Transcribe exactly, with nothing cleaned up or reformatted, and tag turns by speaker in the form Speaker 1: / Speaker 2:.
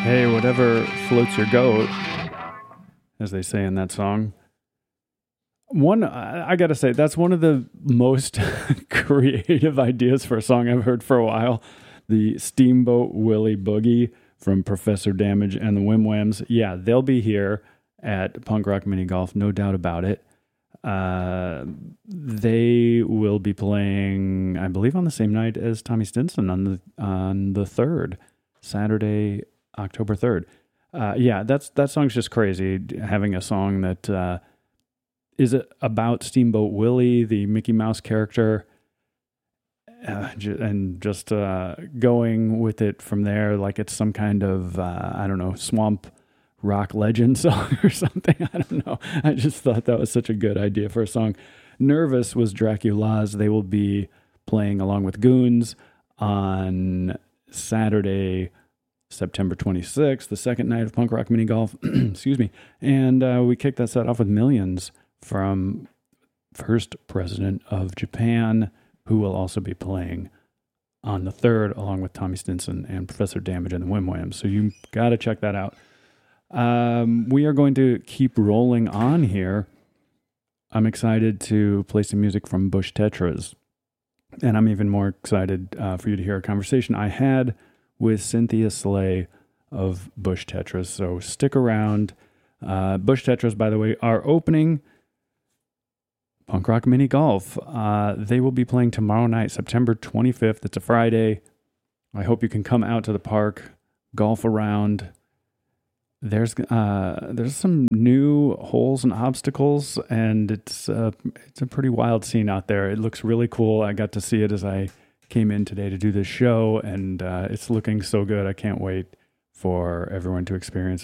Speaker 1: Hey, whatever floats your goat, as they say in that song. One, I, I gotta say, that's one of the most creative ideas for a song I've heard for a while. The Steamboat Willie Boogie from Professor Damage and the Wim Whams. Yeah, they'll be here at Punk Rock Mini Golf, no doubt about it. Uh, they will be playing, I believe, on the same night as Tommy Stinson on the on the third, Saturday, October third. Uh, yeah, that's that song's just crazy. Having a song that uh, is about Steamboat Willie, the Mickey Mouse character, uh, and just uh, going with it from there, like it's some kind of uh, I don't know, swamp rock legend song or something. I don't know. I just thought that was such a good idea for a song. Nervous was Dracula's. They will be playing along with Goons on Saturday, September twenty-sixth, the second night of Punk Rock Mini Golf. Excuse me. And uh, we kicked that set off with Millions from first president of Japan, who will also be playing on the third, along with Tommy Stinson and Professor Damage and the Wim Whams. So you got to check that out. Um, we are going to keep rolling on here. I'm excited to play some music from Bush Tetras. And I'm even more excited uh, for you to hear a conversation I had with Cynthia Slay of Bush Tetras. So stick around. Uh, Bush Tetras, by the way, are opening Punk Rock Mini Golf. Uh, they will be playing tomorrow night, September twenty-fifth. It's a Friday. I hope you can come out to the park, golf around. There's uh, there's some new holes and obstacles, and it's uh, it's a pretty wild scene out there. It looks really cool. I got to see it as I came in today to do this show, and uh, it's looking so good. I can't wait for everyone to experience